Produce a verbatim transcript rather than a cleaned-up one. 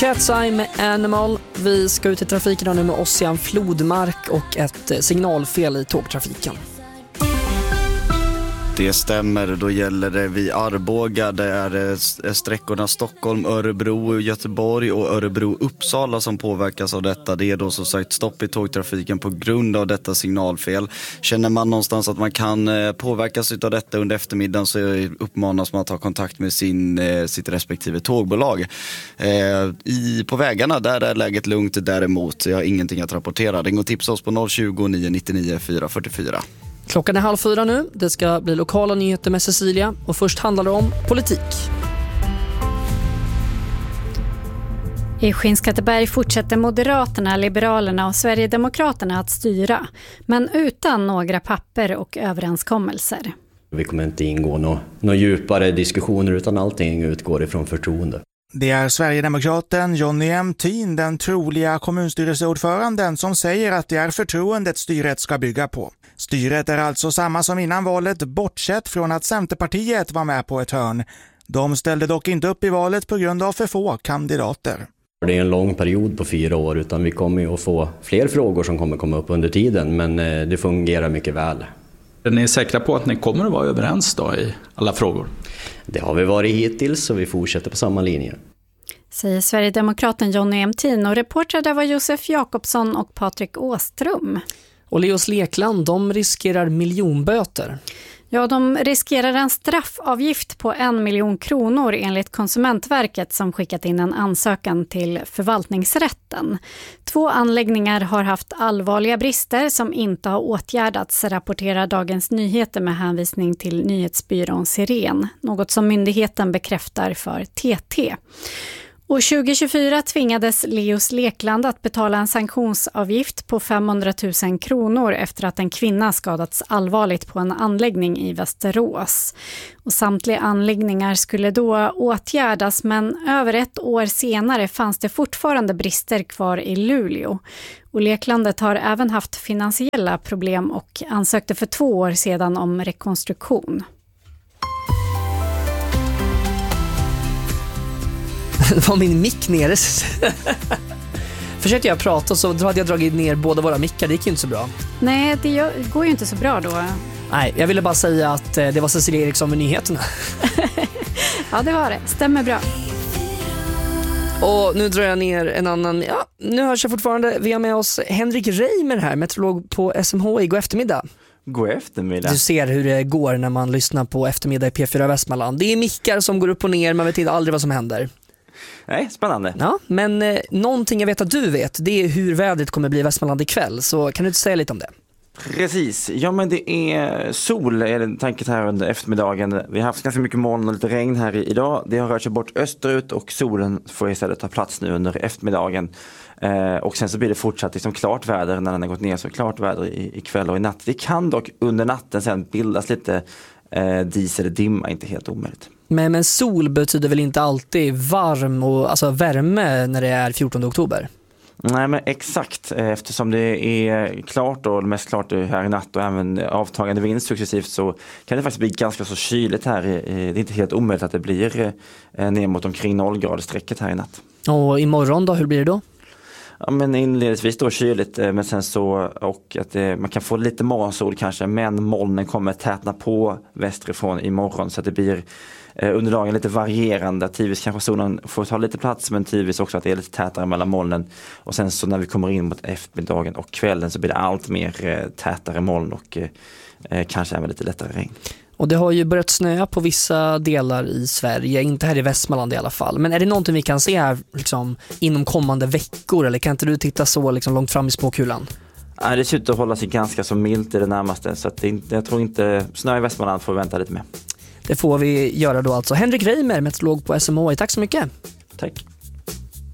Cat's Eye med Animal. Vi ska ut i trafiken nu med Ossian Flodmark och ett signalfel i tågtrafiken. Det stämmer, då gäller det vid Arboga, det är sträckorna Stockholm, Örebro, Göteborg och Örebro-Uppsala som påverkas av detta. Det är då som sagt stopp i tågtrafiken på grund av detta signalfel. Känner man någonstans att man kan påverkas av detta under eftermiddagen så uppmanas man att ta kontakt med sin, sitt respektive tågbolag. I, på vägarna där är läget lugnt, däremot jag har ingenting att rapportera. Det går tipsa oss på noll tjugo, nio nittionio, fyra fyrtiofyra. Klockan är halv fyra nu. Det ska bli lokala nyheter med Cecilia. Och först handlar det om politik. I Skinnskatteberg fortsätter Moderaterna, Liberalerna och Sverigedemokraterna att styra. Men utan några papper och överenskommelser. Vi kommer inte ingå några nå djupare diskussioner utan allting utgår ifrån förtroende. Det är Sverigedemokraten Johnny M. Thien, den troliga kommunstyrelseordföranden, som säger att det är förtroendet styret ska bygga på. Styret är alltså samma som innan valet, bortsett från att Centerpartiet var med på ett hörn. De ställde dock inte upp i valet på grund av för få kandidater. Det är en lång period på fyra år, utan vi kommer ju att få fler frågor som kommer komma upp under tiden, men det fungerar mycket väl. Är ni säkra på att ni kommer att vara överens då i alla frågor? Det har vi varit hittills och vi fortsätter på samma linje. Säger Sverigedemokraten Johnny M. Thien, och reporter där var Josef Jakobsson och Patrik Åström. Och Leos Lekland, de riskerar miljonböter. Ja, de riskerar en straffavgift på en miljon kronor enligt Konsumentverket som skickat in en ansökan till förvaltningsrätten. Två anläggningar har haft allvarliga brister som inte har åtgärdats, rapporterar Dagens Nyheter med hänvisning till nyhetsbyrån Siren. Något som myndigheten bekräftar för T T. Och tjugo tjugofyra tvingades Leos Lekland att betala en sanktionsavgift på femhundratusen kronor efter att en kvinna skadats allvarligt på en anläggning i Västerås. Och samtliga anläggningar skulle då åtgärdas, men över ett år senare fanns det fortfarande brister kvar i Luleå. Och Leklandet har även haft finansiella problem och ansökte för två år sedan om rekonstruktion. Det var min mick nere. Försökte jag prata så då hade jag dragit ner båda våra mickar. Det gick inte så bra. Nej, det går ju inte så bra då. Nej, jag ville bara säga att det var Cecilia Eriksson med nyheterna. Ja, det var det. Stämmer bra. Och nu drar jag ner en annan. Ja, nu hörs jag fortfarande. Vi har med oss Henrik Reimer här, meteorolog på S M H I. God eftermiddag. God eftermiddag. Du ser hur det går när man lyssnar på eftermiddag i P fyra Västmanland. Det är mickar som går upp och ner, man vet inte aldrig vad som händer. Nej, spännande. Ja, men eh, någonting jag vet att du vet, det är hur vädret kommer bli i Västmanland ikväll. Så kan du inte säga lite om det? Precis, ja men det är sol är det tanken här under eftermiddagen. Vi har haft ganska mycket moln och lite regn här idag. Det har rört sig bort österut och solen får istället ta plats nu under eftermiddagen. Eh, och sen så blir det fortsatt liksom klart väder när den har gått ner, så klart väder i, i kväll och i natt. Det kan dock under natten sen bildas lite eh, dis eller dimma, inte helt omöjligt. Men, men sol betyder väl inte alltid varm och alltså värme när det är fjortonde oktober? Nej, men exakt, eftersom det är klart och mest klart här i natt och även avtagande vind successivt, så kan det faktiskt bli ganska så kyligt här. Det är inte helt omöjligt att det blir ner mot omkring nollgraderstrecket här i natt. Och imorgon då, hur blir det då? Ja, men inledningsvis då kyligt, men sen så och att det, man kan få lite morgonsol kanske, men molnen kommer tätna på västerifrån imorgon, så att det blir eh, under dagen lite varierande. Tidvis kanske solen får ta lite plats, men tidvis också att det är lite tätare mellan molnen. Och sen så när vi kommer in mot eftermiddagen och kvällen så blir det allt mer eh, tätare moln och eh, kanske även lite lättare regn. Och det har ju börjat snöa på vissa delar i Sverige, inte här i Västmanland i alla fall. Men är det någonting vi kan se här liksom, inom kommande veckor, eller kan inte du titta så liksom, långt fram i spåkulan? Ja, det ser ut att hålla sig ganska så milt i det närmaste, så att det inte, jag tror inte snö i Västmanland får vänta lite med. Det får vi göra då alltså. Henrik Reimer, meteorolog på S M H I, tack så mycket. Tack.